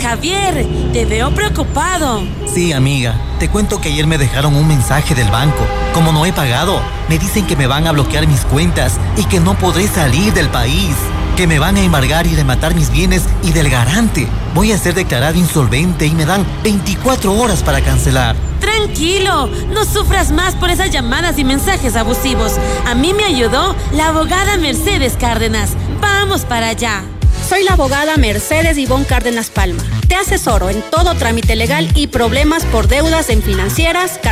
Javier, te veo preocupado. Sí, amiga, te cuento que ayer me dejaron un mensaje del banco. Como no he pagado, me dicen que me van a bloquear mis cuentas y que no podré salir del país. Que me van a embargar y rematar mis bienes y del garante. Voy a ser declarado insolvente y me dan 24 horas para cancelar. Tranquilo, no sufras más por esas llamadas y mensajes abusivos. A mí me ayudó la abogada Mercedes Cárdenas. Vamos para allá. Soy la abogada Mercedes Ivonne Cárdenas Palma. Te asesoro en todo trámite legal y problemas por deudas en financieras,